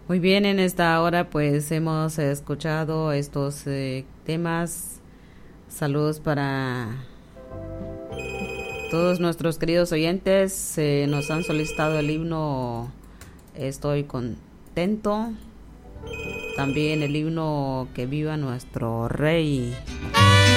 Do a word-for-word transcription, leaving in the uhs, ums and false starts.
Muy bien, en esta hora pues hemos escuchado estos eh, temas. Saludos para todos nuestros queridos oyentes. Eh, nos han solicitado el himno Estoy contento. También el himno Que viva nuestro rey.